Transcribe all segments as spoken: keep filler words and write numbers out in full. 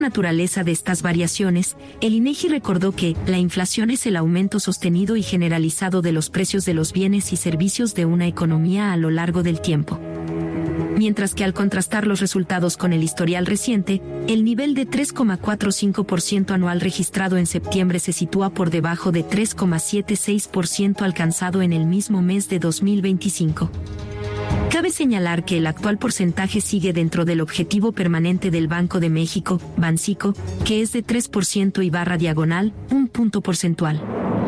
naturaleza de estas variaciones, el INEGI recordó que la inflación es el aumento sostenido y generalizado de los precios de los bienes y servicios de una economía a lo largo del tiempo. Mientras que al contrastar los resultados con el historial reciente, el nivel de tres coma cuarenta y cinco por ciento anual registrado en septiembre se sitúa por debajo de tres coma setenta y seis por ciento alcanzado en el mismo mes de dos mil veinticinco. Cabe señalar que el actual porcentaje sigue dentro del objetivo permanente del Banco de México, Banxico, que es de tres por ciento y barra diagonal, un punto porcentual.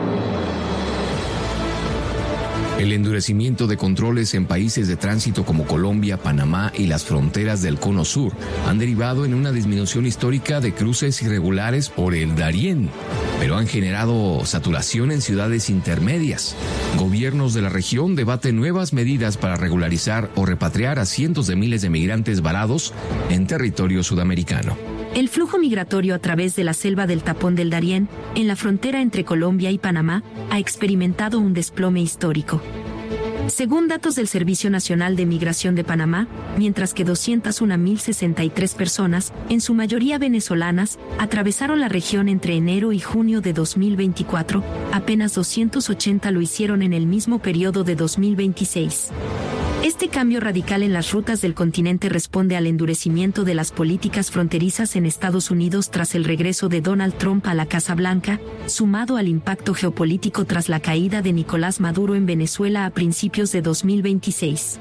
El endurecimiento de controles en países de tránsito como Colombia, Panamá y las fronteras del Cono Sur han derivado en una disminución histórica de cruces irregulares por el Darién, pero han generado saturación en ciudades intermedias. Gobiernos de la región debaten nuevas medidas para regularizar o repatriar a cientos de miles de migrantes varados en territorio sudamericano. El flujo migratorio a través de la selva del Tapón del Darién, en la frontera entre Colombia y Panamá, ha experimentado un desplome histórico. Según datos del Servicio Nacional de Migración de Panamá, mientras que doscientas una mil sesenta y tres personas, en su mayoría venezolanas, atravesaron la región entre enero y junio de dos mil veinticuatro, apenas doscientos ochenta lo hicieron en el mismo periodo de dos mil veintiséis. Este cambio radical en las rutas del continente responde al endurecimiento de las políticas fronterizas en Estados Unidos tras el regreso de Donald Trump a la Casa Blanca, sumado al impacto geopolítico tras la caída de Nicolás Maduro en Venezuela a principios de dos mil veintiséis.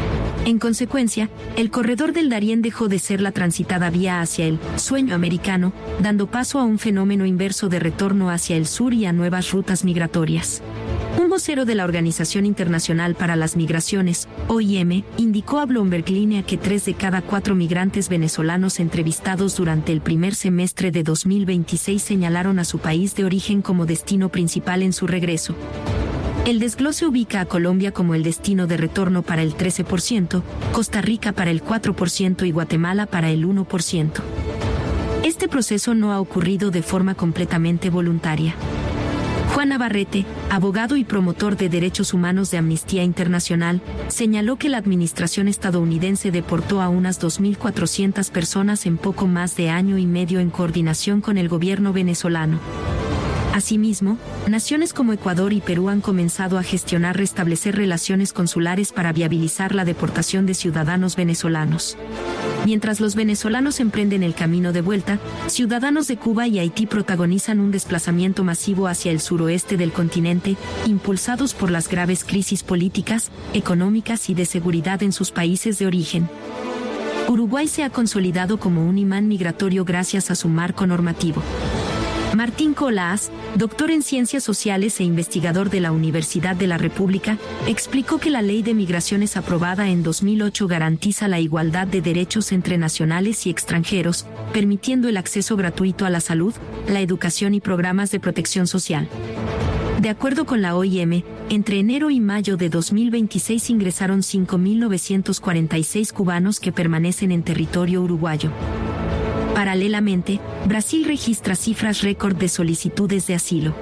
En consecuencia, el corredor del Darién dejó de ser la transitada vía hacia el sueño americano, dando paso a un fenómeno inverso de retorno hacia el sur y a nuevas rutas migratorias. Un vocero de la Organización Internacional para las Migraciones, O I M, indicó a Bloomberg Línea que tres de cada cuatro migrantes venezolanos entrevistados durante el primer semestre de dos mil veintiséis señalaron a su país de origen como destino principal en su regreso. El desglose ubica a Colombia como el destino de retorno para el trece por ciento, Costa Rica para el cuatro por ciento y Guatemala para el uno por ciento. Este proceso no ha ocurrido de forma completamente voluntaria. Juan Navarrete, abogado y promotor de derechos humanos de Amnistía Internacional, señaló que la administración estadounidense deportó a unas dos mil cuatrocientas personas en poco más de año y medio en coordinación con el gobierno venezolano. Asimismo, naciones como Ecuador y Perú han comenzado a gestionar restablecer relaciones consulares para viabilizar la deportación de ciudadanos venezolanos. Mientras los venezolanos emprenden el camino de vuelta, ciudadanos de Cuba y Haití protagonizan un desplazamiento masivo hacia el suroeste del continente, impulsados por las graves crisis políticas, económicas y de seguridad en sus países de origen. Uruguay se ha consolidado como un imán migratorio gracias a su marco normativo. Martín Colaas, doctor en Ciencias Sociales e investigador de la Universidad de la República, explicó que la Ley de Migraciones aprobada en dos mil ocho garantiza la igualdad de derechos entre nacionales y extranjeros, permitiendo el acceso gratuito a la salud, la educación y programas de protección social. De acuerdo con la O I M, entre enero y mayo de dos mil veintiséis ingresaron cinco mil novecientos cuarenta y seis cubanos que permanecen en territorio uruguayo. Paralelamente, Brasil registra cifras récord de solicitudes de asilo.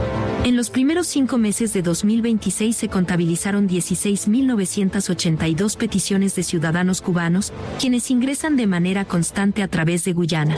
En los primeros cinco meses de dos mil veintiséis se contabilizaron dieciséis mil novecientas ochenta y dos peticiones de ciudadanos cubanos, quienes ingresan de manera constante a través de Guyana.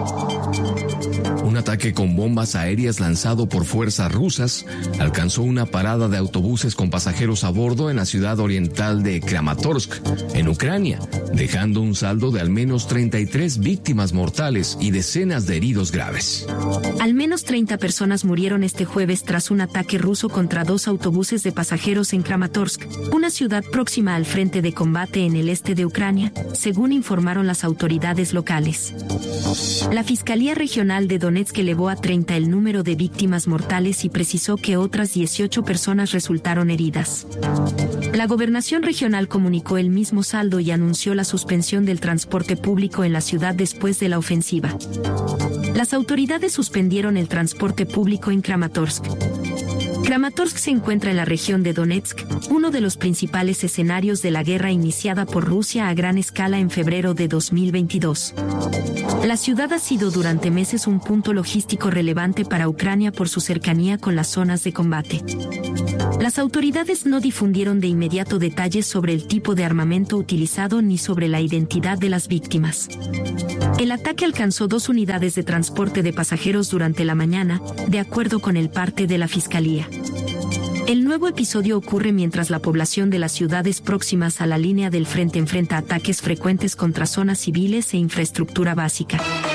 Un ataque con bombas aéreas lanzado por fuerzas rusas alcanzó una parada de autobuses con pasajeros a bordo en la ciudad oriental de Kramatorsk, en Ucrania, dejando un saldo de al menos treinta y tres víctimas mortales y decenas de heridos graves. Al menos treinta personas murieron este jueves tras un ataque ruso contra dos autobuses de pasajeros en Kramatorsk, una ciudad próxima al frente de combate en el este de Ucrania, según informaron las autoridades locales. La Fiscalía Regional de Donetsk elevó a treinta el número de víctimas mortales y precisó que otras dieciocho personas resultaron heridas. La Gobernación Regional comunicó el mismo saldo y anunció la suspensión del transporte público en la ciudad después de la ofensiva. Las autoridades suspendieron el transporte público en Kramatorsk. Kramatorsk se encuentra en la región de Donetsk, uno de los principales escenarios de la guerra iniciada por Rusia a gran escala en febrero de dos mil veintidós. La ciudad ha sido durante meses un punto logístico relevante para Ucrania por su cercanía con las zonas de combate. Las autoridades no difundieron de inmediato detalles sobre el tipo de armamento utilizado ni sobre la identidad de las víctimas. El ataque alcanzó dos unidades de transporte de pasajeros durante la mañana, de acuerdo con el parte de la Fiscalía. El nuevo episodio ocurre mientras la población de las ciudades próximas a la línea del frente enfrenta ataques frecuentes contra zonas civiles e infraestructura básica.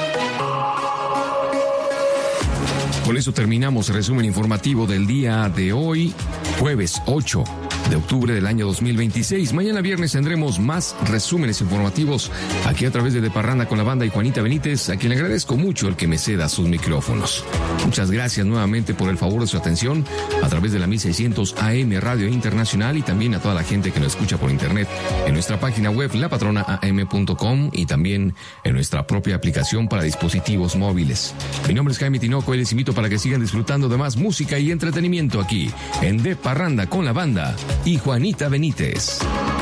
Con eso terminamos el resumen informativo del día de hoy, jueves ocho de octubre del año dos mil veintiséis. Mañana viernes tendremos más resúmenes informativos aquí a través de De Parranda con la Banda y Juanita Benítez, a quien le agradezco mucho el que me ceda sus micrófonos. Muchas gracias nuevamente por el favor de su atención a través de la mil seiscientos A M Radio Internacional y también a toda la gente que nos escucha por internet en nuestra página web la patrona a m punto com y también en nuestra propia aplicación para dispositivos móviles. Mi nombre es Jaime Tinoco y les invito para que sigan disfrutando de más música y entretenimiento aquí en De Parranda con la Banda y Juanita Benítez.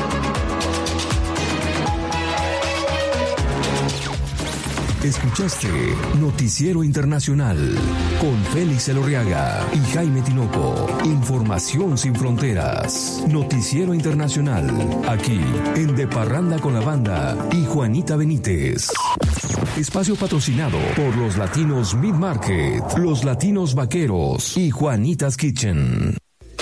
Escuchaste Noticiero Internacional con Félix Elorriaga y Jaime Tinoco. Información sin fronteras. Noticiero Internacional, aquí en De Parranda con la Banda y Juanita Benítez. Espacio patrocinado por los Latinos Meat Market, los Latinos Vaqueros y Juanita's Kitchen.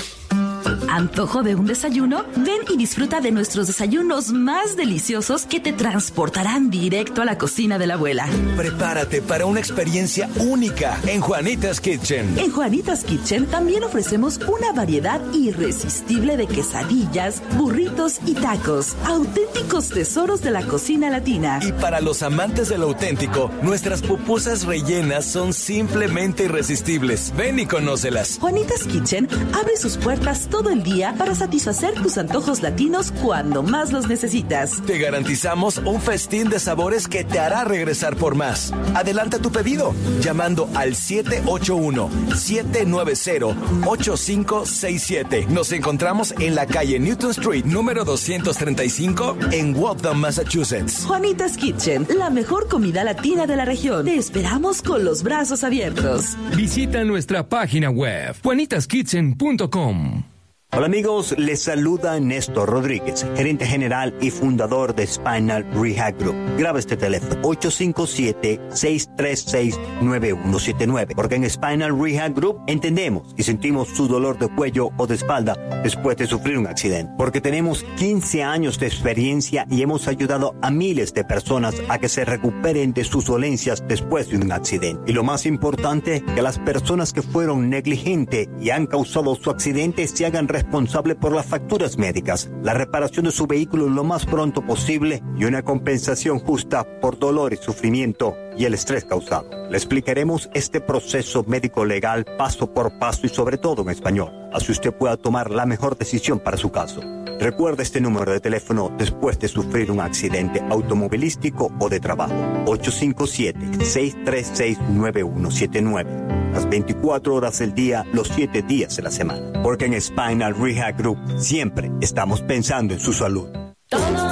¿Antojo de un desayuno? Ven y disfruta de nuestros desayunos más deliciosos que te transportarán directo a la cocina de la abuela. Prepárate para una experiencia única en Juanita's Kitchen. En Juanita's Kitchen también ofrecemos una variedad irresistible de quesadillas, burritos y tacos, auténticos tesoros de la cocina latina. Y para los amantes de lo auténtico, nuestras pupusas rellenas son simplemente irresistibles. Ven y conócelas. Juanita's Kitchen abre sus puertas todo el día para satisfacer tus antojos latinos cuando más los necesitas. Te garantizamos un festín de sabores que te hará regresar por más. Adelanta tu pedido llamando al siete ocho uno, siete nueve cero, ocho cinco seis siete. Nos encontramos en la calle Newton Street, número doscientos treinta y cinco, en Waltham, Massachusetts. Juanita's Kitchen, la mejor comida latina de la región. Te esperamos con los brazos abiertos. Visita nuestra página web, juanitas kitchen punto com. Hola amigos, les saluda Néstor Rodríguez, gerente general y fundador de Spinal Rehab Group. Graba este teléfono, ocho cinco siete, seis tres seis, nueve uno siete nueve, porque en Spinal Rehab Group entendemos y sentimos su dolor de cuello o de espalda después de sufrir un accidente. Porque tenemos quince años de experiencia y hemos ayudado a miles de personas a que se recuperen de sus dolencias después de un accidente. Y lo más importante, que las personas que fueron negligentes y han causado su accidente se hagan responsables responsable por las facturas médicas, la reparación de su vehículo lo más pronto posible y una compensación justa por dolor y sufrimiento y el estrés causado. Le explicaremos este proceso médico legal paso por paso y sobre todo en español, así usted pueda tomar la mejor decisión para su caso. Recuerda este número de teléfono después de sufrir un accidente automovilístico o de trabajo. ocho cinco siete, seis tres seis, nueve uno siete nueve. Las veinticuatro horas del día, los siete días de la semana. Porque en Spinal Rehab Group siempre estamos pensando en su salud.